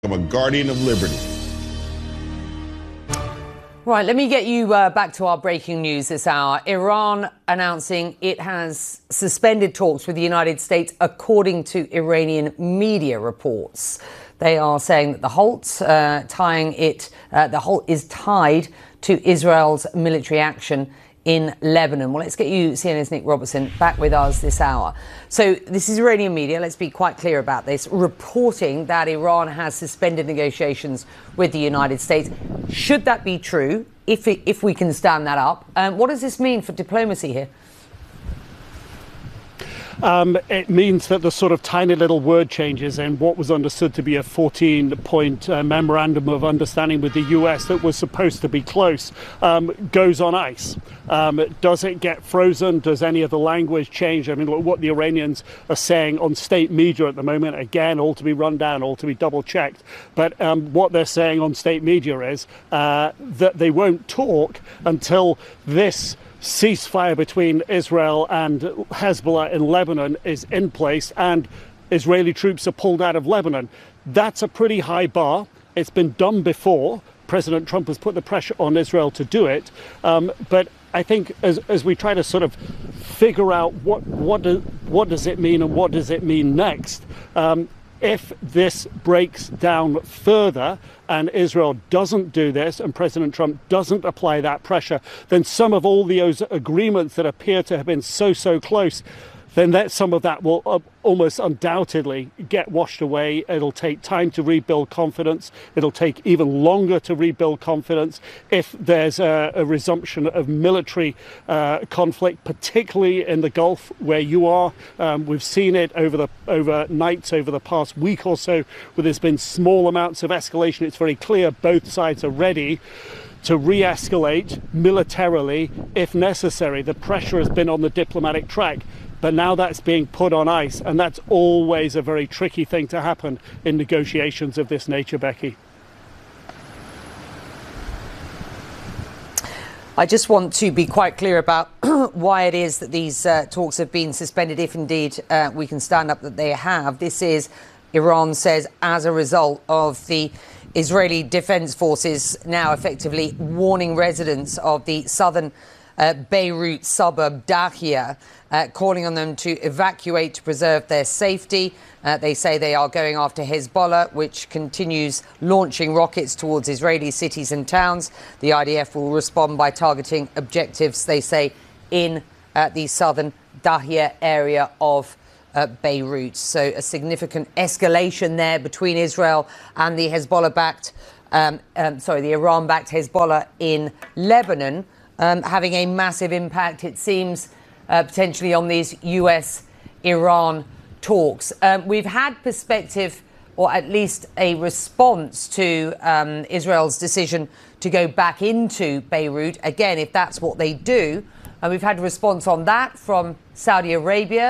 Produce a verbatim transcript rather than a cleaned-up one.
I'm a guardian of liberty. Right, let me get you uh, back to our breaking news this hour. Iran announcing it has suspended talks with the United States, according to Iranian media reports. They are saying that the halt, uh, tying it, uh, the halt is tied to Israel's military action in Lebanon. Well, let's get you, C N N's Nick Robertson, back with us this hour. So this is Iranian media, let's be quite clear about this, reporting that Iran has suspended negotiations with the United States. Should that be true, if, it, if we can stand that up, um, what does this mean for diplomacy here? Um, it means that the sort of tiny little word changes in what was understood to be a fourteen-point uh, memorandum of understanding with the U S that was supposed to be close um, goes on ice. Um, does it get frozen? Does any of the language change? I mean, what the Iranians are saying on state media at the moment, again, all to be run down, all to be double-checked. But um, what they're saying on state media is uh, that they won't talk until this ceasefire between Israel and Hezbollah in Lebanon is in place and Israeli troops are pulled out of Lebanon. That's a pretty high bar. It's been done before. President Trump has put the pressure on Israel to do it. Um, but I think as, as we try to sort of figure out what, what, do, what does it mean and what does it mean next, um, if this breaks down further and Israel doesn't do this and President Trump doesn't apply that pressure, then some of all those agreements that appear to have been so, so close, then that some of that will uh, almost undoubtedly get washed away. It'll take time to rebuild confidence. It'll take even longer to rebuild confidence if there's a, a resumption of military uh, conflict, particularly in the Gulf where you are. Um, we've seen it over the over nights over the past week or so, where there's been small amounts of escalation. It's very clear both sides are ready to re-escalate militarily if necessary. The pressure has been on the diplomatic track. But now that's being put on ice, and that's always a very tricky thing to happen in negotiations of this nature, Becky. I just want to be quite clear about why it is that these uh, talks have been suspended, if indeed uh, we can stand up that they have. This is, Iran says, as a result of the Israeli Defense Forces now effectively warning residents of the southern Uh, Beirut suburb Dahia, uh, calling on them to evacuate to preserve their safety. Uh, they say they are going after Hezbollah, which continues launching rockets towards Israeli cities and towns. The I D F will respond by targeting objectives, they say, in uh, the southern Dahia area of uh, Beirut. So a significant escalation there between Israel and the Hezbollah-backed, um, um, sorry, the Iran-backed Hezbollah in Lebanon. Um, having a massive impact, it seems, uh, potentially on these U S Iran talks. Um, we've had perspective, or at least a response to um, Israel's decision to go back into Beirut. Again, if that's what they do, and we've had a response on that from Saudi Arabia.